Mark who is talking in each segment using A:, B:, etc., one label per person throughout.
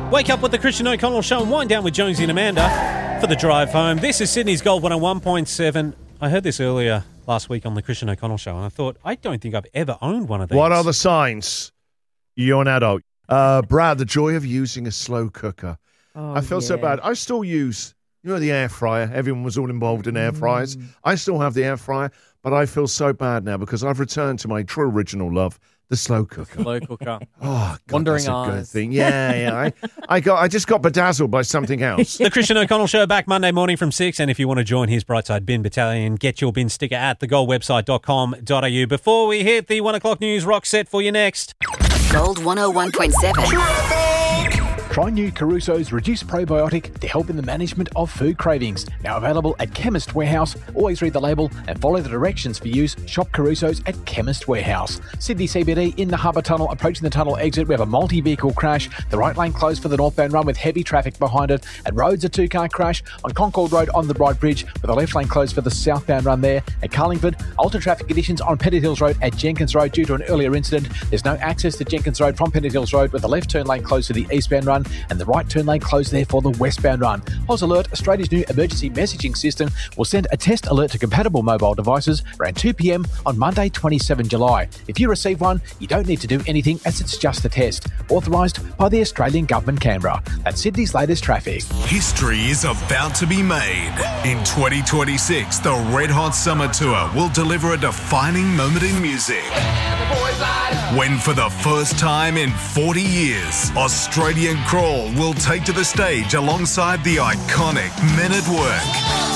A: Wake up with the Christian O'Connell Show and wind down with Jonesy and Amanda for the drive home. This is Sydney's Gold 101.7. I heard this earlier last week on the Christian O'Connell Show, and I thought, I don't think I've ever owned one of these.
B: What are the signs? You're an adult. Brad, the joy of using a slow cooker. I feel so bad. I still use, the air fryer. Everyone was all involved in air fryers. I still have the air fryer, but I feel so bad now because I've returned to my true original love, the slow cooker.
C: Slow cooker.
B: Oh, God,
C: Wandering
B: that's a
C: eyes.
B: good thing. Yeah. I just got bedazzled by something else.
A: The Christian O'Connell Show back Monday morning from 6, and if you want to join his Brightside Bin Battalion, get your bin sticker at thegoldwebsite.com.au. Before we hit the 1 o'clock news, rock set for you next.
D: Gold 101.7.
E: Try new Caruso's Reduced Probiotic to help in the management of food cravings. Now available at Chemist Warehouse. Always read the label and follow the directions for use. Shop Caruso's at Chemist Warehouse. Sydney CBD in the Harbour Tunnel. Approaching the tunnel exit, we have a multi-vehicle crash. The right lane closed for the northbound run with heavy traffic behind it. At Rhodes, a two-car crash. On Concord Road on the Bright Bridge with the left lane closed for the southbound run there. At Carlingford, altered traffic conditions on Pettit Hills Road at Jenkins Road due to an earlier incident. There's no access to Jenkins Road from Pettit Hills Road with the left turn lane closed to the eastbound run and the right turn lane closed there for the westbound run. Oz Alert, Australia's new emergency messaging system, will send a test alert to compatible mobile devices around 2 p.m. on Monday, 27 July. If you receive one, you don't need to do anything as it's just a test. Authorised by the Australian Government, Canberra. That's Sydney's latest traffic.
F: History is about to be made. In 2026, the Red Hot Summer Tour will deliver a defining moment in music. When for the first time in 40 years, Australian Crawl will take to the stage alongside the iconic Men at Work.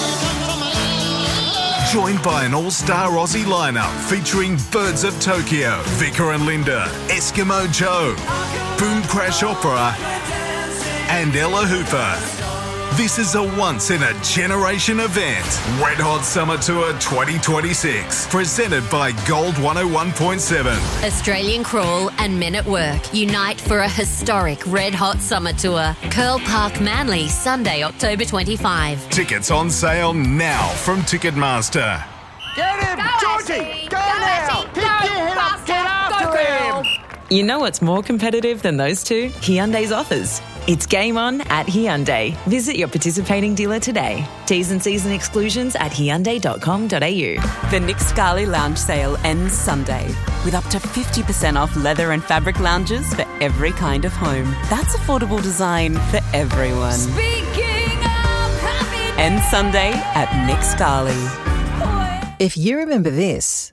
F: Joined by an all-star Aussie lineup featuring Birds of Tokyo, Vicar and Linda, Eskimo Joe, Boom Crash Opera, and Ella Hooper. This is a once-in-a-generation event. Red Hot Summer Tour 2026, presented by Gold 101.7.
D: Australian Crawl and Men at Work unite for a historic Red Hot Summer Tour. Curl Park, Manly, Sunday, October 25.
F: Tickets on sale now from Ticketmaster.
G: Get him! Georgie! Go now! Pick your head up! Get after him!
H: You know what's more competitive than those two? Hyundai's offers. It's game on at Hyundai. Visit your participating dealer today. T's and C's and exclusions at Hyundai.com.au.
I: The Nick Scali Lounge sale ends Sunday with up to 50% off leather and fabric lounges for every kind of home. That's affordable design for everyone.
D: Speaking of happiness.
I: Ends Sunday at Nick Scali.
J: If you remember this,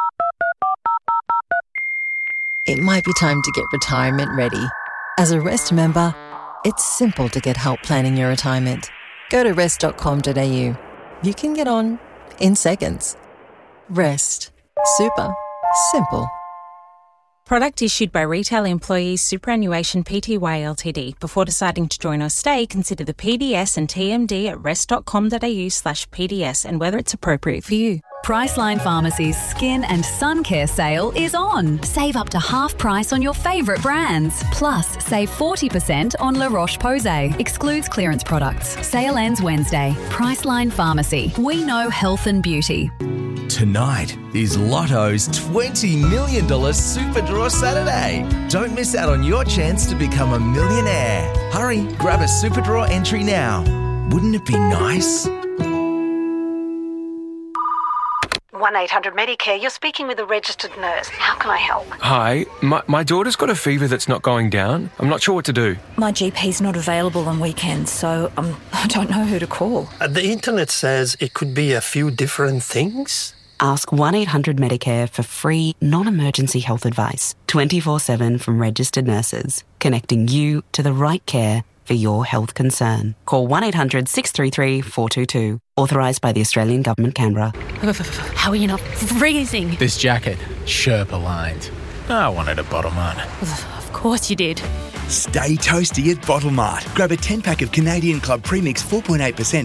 J: it might be time to get retirement ready. As a Rest member, it's simple to get help planning your retirement. Go to rest.com.au. You can get on in seconds. Rest. Super. Simple.
K: Product issued by Retail Employees Superannuation Pty Ltd. Before deciding to join or stay, consider the PDS and TMD at rest.com.au/PDS and whether it's appropriate for you.
L: Priceline Pharmacy's Skin and Sun Care sale is on. Save up to half price on your favourite brands. Plus, save 40% on La Roche-Posay. Excludes clearance products. Sale ends Wednesday. Priceline Pharmacy. We know health and beauty.
M: Tonight is Lotto's $20 million Super Draw Saturday. Don't miss out on your chance to become a millionaire. Hurry, grab a Super Draw entry now. Wouldn't it be nice?
N: 1-800-MEDICARE. You're speaking with a registered nurse. How can I help?
O: Hi, my daughter's got a fever that's not going down. I'm not sure what to do.
P: My GP's not available on weekends, so I don't know who to call.
Q: The internet says it could be a few different things.
I: Ask 1-800-MEDICARE for free, non-emergency health advice. 24/7 from registered nurses. Connecting you to the right care for your health concern. Call 1-800-633-422. Authorised by the Australian Government, Canberra.
D: How are you not freezing?
C: This jacket, Sherpa lined. I wanted a Bottle Mart.
D: Of course you did.
R: Stay toasty at Bottle Mart. Grab a 10-pack of Canadian Club Premix 4.8%